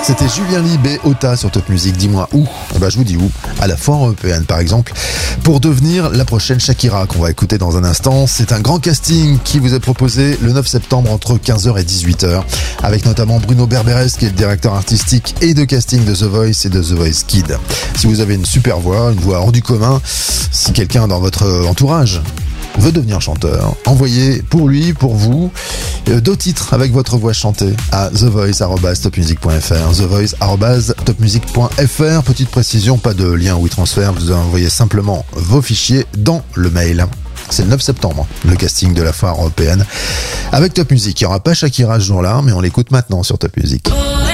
C'était Julien Lieb et Ota sur Top Music. Dis-moi où? Je vous dis où. À la foire européenne par exemple, pour devenir la prochaine Shakira qu'on va écouter dans un instant. C'est un grand casting qui vous est proposé le 9 septembre entre 15h et 18h, avec notamment Bruno Berberes qui est le directeur artistique et de casting de The Voice et de The Voice Kids. Si vous avez une super voix, une voix hors du commun, si quelqu'un dans votre entourage veut devenir chanteur, envoyez pour lui, pour vous, 2 titres avec votre voix chantée à thevoice@topmusic.fr, thevoice@topmusic.fr. Petite précision, pas de lien WeTransfer, vous envoyez simplement vos fichiers dans le mail. C'est le 9 septembre, le casting de la foire européenne avec Top Music. Il n'y aura pas Shakira ce jour-là, mais on l'écoute maintenant sur Top Music.